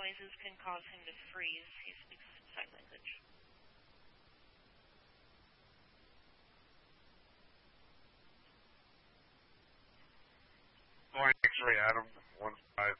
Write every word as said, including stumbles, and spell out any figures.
noises can cause him to freeze. He speaks sign language. Morning, X-ray Adam, one five